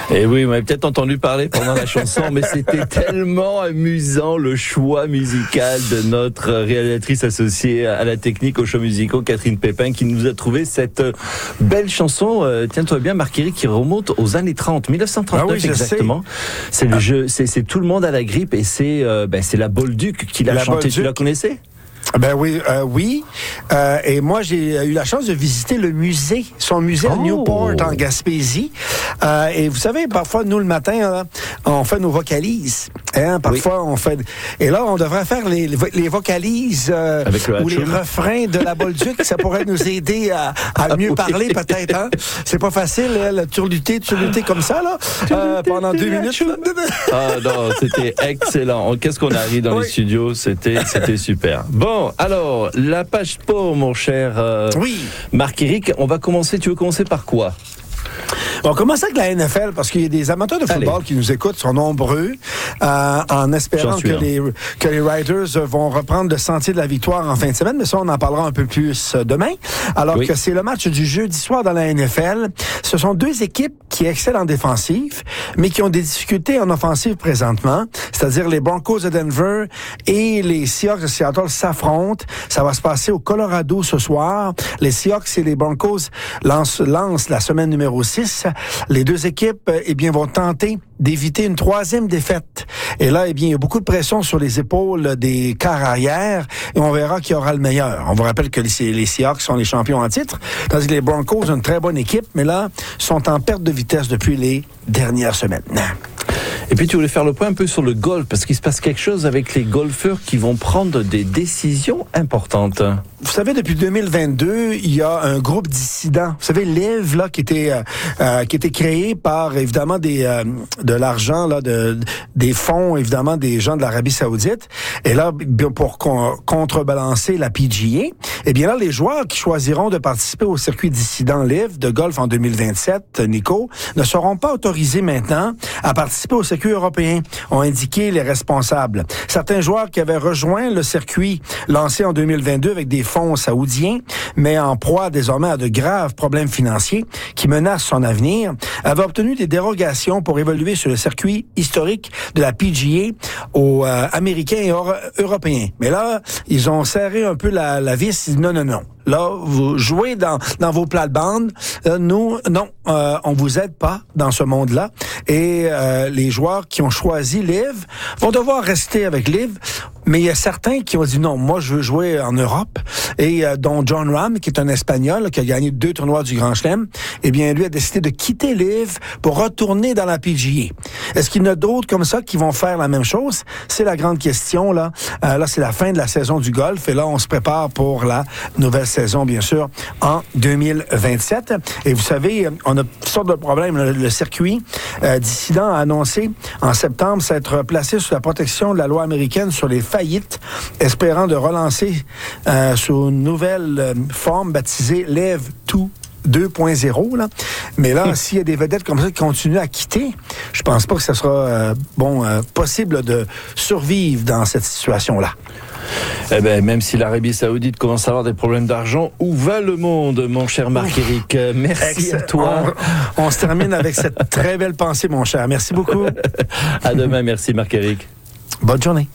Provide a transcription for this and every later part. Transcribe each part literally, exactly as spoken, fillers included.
Et oui, vous m'avez peut-être entendu parler pendant la chanson, mais c'était tellement amusant le choix musical de notre réalisatrice associée à la technique aux shows musicaux, Catherine Pépin, qui nous a trouvé cette belle chanson, euh, tiens-toi bien Marc-Éric, qui remonte aux années trente, dix-neuf cent trente-neuf ah oui, exactement. C'est le ah. jeu, c'est, c'est Tout le monde à la grippe et c'est, euh, ben, c'est la Bolduc qui l'a la chanté. Bolduc. Tu la connaissais? Ben oui, euh, oui. Euh, et moi, j'ai eu la chance de visiter le musée, son musée oh. à Newport, en Gaspésie. Euh, et vous savez, parfois, nous, le matin, là, on fait nos vocalises. Hein, parfois, oui. on fait... Et là, on devrait faire les, les vocalises euh, ou les refrains de la Bolduc. Ça pourrait nous aider à, à mieux oui. parler, peut-être. Hein? C'est pas facile, hein, le turluter, turluter comme ça, là, euh, pendant deux minutes. Ah non, c'était excellent. Qu'est-ce qu'on a ri dans oui. les studios? C'était, c'était super. Bon, alors, la page sport, mon cher euh, oui. Marc-Éric, on va commencer. Tu veux commencer par quoi? On commence avec la N F L parce qu'il y a des amateurs de football Allez. qui nous écoutent, sont nombreux, euh, en espérant que les, que les Riders vont reprendre le sentier de la victoire en fin de semaine, mais ça, on en parlera un peu plus demain. Alors oui. que c'est le match du jeudi soir dans la N F L. Ce sont deux équipes qui excellent en défensive, mais qui ont des difficultés en offensive présentement. C'est-à-dire les Broncos de Denver et les Seahawks de Seattle s'affrontent. Ça va se passer au Colorado ce soir. Les Seahawks et les Broncos lancent, lancent la semaine numéro six. Les deux équipes, eh bien, vont tenter d'éviter une troisième défaite. Et là, eh bien, il y a beaucoup de pression sur les épaules des quarts arrière et on verra qui aura le meilleur. On vous rappelle que les, les Seahawks sont les champions en titre, tandis que les Broncos ont une très bonne équipe, mais là, sont en perte de vitesse depuis les dernières semaines. Et puis tu voulais faire le point un peu sur le golf, parce qu'il se passe quelque chose avec les golfeurs qui vont prendre des décisions importantes. Vous savez, depuis deux mille vingt-deux, il y a un groupe dissidents. Vous savez, Live, là, qui était euh, qui était créé par, évidemment, des euh, de l'argent, là, de des fonds, évidemment, des gens de l'Arabie Saoudite. Et là, pour con- contrebalancer la P G A, eh bien là, les joueurs qui choisiront de participer au circuit dissident Live de golf en deux mille vingt-sept, Nico, ne seront pas autorisés maintenant à participer au circuit européen, ont indiqué les responsables. Certains joueurs qui avaient rejoint le circuit lancé en deux mille vingt-deux avec des fonds saoudiens, mais en proie désormais à de graves problèmes financiers qui menacent son avenir, avaient obtenu des dérogations pour évoluer sur le circuit historique de la P G A aux euh, Américains et euro- Européens. Mais là, ils ont serré un peu la, la vis. Ils disent non, non, non. Là, vous jouez dans, dans vos plates-bandes. Euh, nous, non, euh, on vous aide pas dans ce monde-là. Et euh, les joueurs qui ont choisi Live vont devoir rester avec Live. Mais il y a certains qui ont dit non, moi je veux jouer en Europe. Et euh, dont John Rahm, qui est un Espagnol qui a gagné deux tournois du Grand Chelem, eh bien lui a décidé de quitter Live pour retourner dans la P G A. Est-ce qu'il y en a d'autres comme ça qui vont faire la même chose? C'est la grande question là. Euh, là, c'est la fin de la saison du golf et là, on se prépare pour la nouvelle saison, bien sûr, en deux mille vingt-sept. Et vous savez, on a toutes sortes de problèmes. Le, le circuit euh, dissident a annoncé en septembre s'être placé sous la protection de la loi américaine sur les faillites, espérant de relancer euh, sous une nouvelle euh, forme baptisée Live deux point zéro. Là. Mais là, s'il y a des vedettes comme ça qui continuent à quitter, je pense pas que ce sera euh, bon euh, possible de survivre dans cette situation-là. Eh ben, même si l'Arabie Saoudite commence à avoir des problèmes d'argent, où va le monde, mon cher Marc-Éric? Merci Ex- à toi. On, on se termine avec cette très belle pensée, mon cher. Merci beaucoup. À demain, merci Marc-Éric. Bonne journée.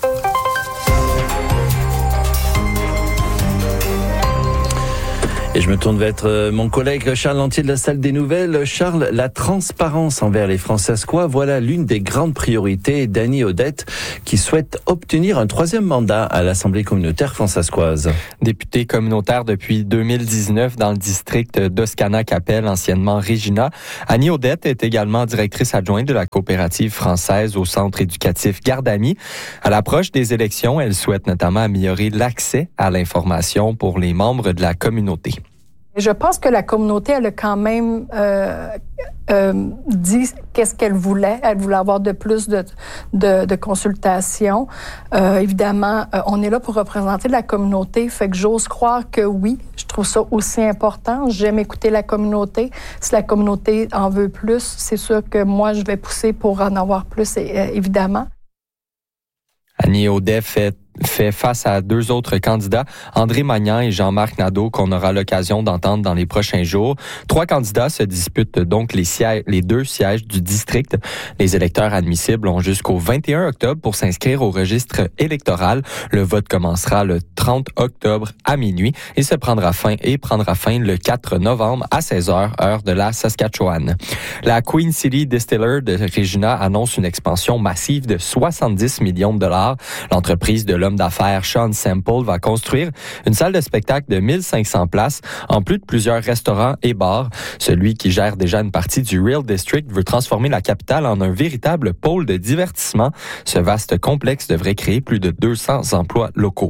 Et je me tourne vers mon collègue Charles Lantier de la Salle des Nouvelles. Charles, la transparence envers les Françaiscois, voilà l'une des grandes priorités d'Annie Audette, qui souhaite obtenir un troisième mandat à l'Assemblée communautaire françaiscoise. Députée communautaire depuis deux mille dix-neuf dans le district d'Oscana-Capelle, anciennement Regina, Annie Audette est également directrice adjointe de la coopérative française au centre éducatif Gardami. À l'approche des élections, elle souhaite notamment améliorer l'accès à l'information pour les membres de la communauté. Je pense que la communauté, elle a quand même euh, euh, dit qu'est-ce qu'elle voulait. Elle voulait avoir de plus de, de, de consultations. Euh, évidemment, euh, on est là pour représenter la communauté, fait que j'ose croire que oui, je trouve ça aussi important. J'aime écouter la communauté. Si la communauté en veut plus, c'est sûr que moi, je vais pousser pour en avoir plus, évidemment. Annie Audette fait fait face à deux autres candidats, André Magnan et Jean-Marc Nadeau, qu'on aura l'occasion d'entendre dans les prochains jours. Trois candidats se disputent donc les, sièges, les deux sièges du district. Les électeurs admissibles ont jusqu'au vingt et un octobre pour s'inscrire au registre électoral. Le vote commencera le trente octobre à minuit et se prendra fin et prendra fin le quatre novembre à seize heures, heure de la Saskatchewan. La Queen City Distiller de Regina annonce une expansion massive de soixante-dix millions de dollars. L'entreprise de l'homme d'affaires Sean Semple va construire une salle de spectacle de mille cinq cents places, en plus de plusieurs restaurants et bars. Celui qui gère déjà une partie du Real District veut transformer la capitale en un véritable pôle de divertissement. Ce vaste complexe devrait créer plus de deux cents emplois locaux.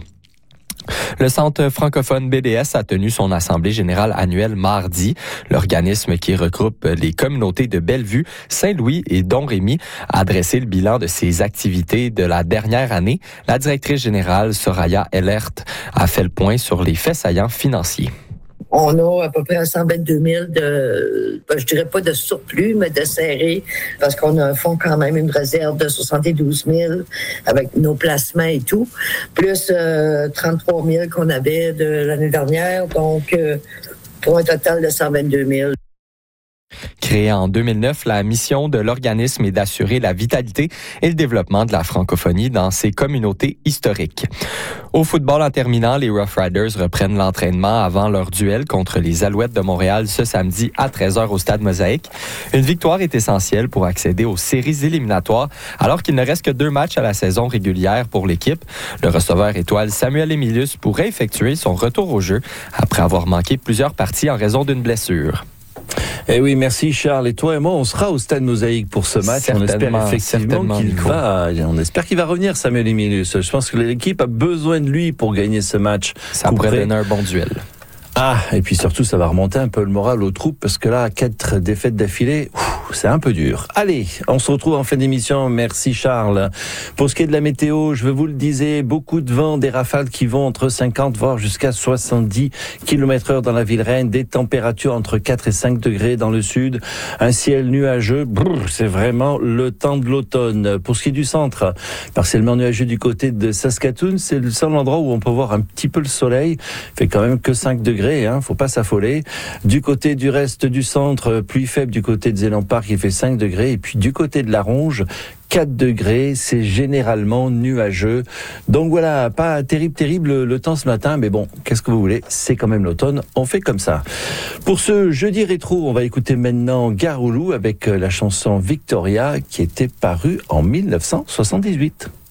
Le Centre francophone B D S a tenu son assemblée générale annuelle mardi. L'organisme qui regroupe les communautés de Bellevue, Saint-Louis et Don-Rémy a dressé le bilan de ses activités de la dernière année. La directrice générale, Soraya Ellert, a fait le point sur les faits saillants financiers. On a à peu près cent vingt-deux mille de, je dirais pas de surplus, mais de serré, parce qu'on a un fonds quand même, une réserve de soixante-douze mille avec nos placements et tout, plus euh, trente-trois mille qu'on avait de l'année dernière, donc euh, pour un total de cent vingt-deux mille. Créée en deux mille neuf, la mission de l'organisme est d'assurer la vitalité et le développement de la francophonie dans ces communautés historiques. Au football en terminant, les Rough Riders reprennent l'entraînement avant leur duel contre les Alouettes de Montréal ce samedi à treize heures au Stade Mosaïque. Une victoire est essentielle pour accéder aux séries éliminatoires alors qu'il ne reste que deux matchs à la saison régulière pour l'équipe. Le receveur étoile Samuel Emilius pourrait effectuer son retour au jeu après avoir manqué plusieurs parties en raison d'une blessure. Eh oui, merci Charles. Et toi et moi, on sera au Stade Mosaïque pour ce match. On espère effectivement qu'il Nico. va, on espère qu'il va revenir, Samuel Emilius. Je pense que l'équipe a besoin de lui pour gagner ce match. Ça pourrait donner un bon duel. Ah, et puis surtout, ça va remonter un peu le moral aux troupes parce que là, quatre défaites d'affilée, ouf, c'est un peu dur. Allez, on se retrouve en fin d'émission. Merci Charles. Pour ce qui est de la météo, je vous le disais, beaucoup de vent, des rafales qui vont entre cinquante voire jusqu'à soixante-dix kilomètres heure dans la ville reine, des températures entre quatre et cinq degrés dans le sud, un ciel nuageux, brrr, c'est vraiment le temps de l'automne. Pour ce qui est du centre, partiellement nuageux du côté de Saskatoon, c'est le seul endroit où on peut voir un petit peu le soleil, il fait quand même que cinq degrés. Hein, faut pas s'affoler. Du côté du reste du centre, pluie faible du côté de Zéland Park qui fait cinq degrés. Et puis du côté de la Ronge, quatre degrés. C'est généralement nuageux. Donc voilà, pas terrible, terrible le temps ce matin. Mais bon, qu'est-ce que vous voulez? C'est quand même l'automne. On fait comme ça. Pour ce jeudi rétro, on va écouter maintenant Garoulou avec la chanson Victoria qui était parue en mille neuf cent soixante-dix-huit.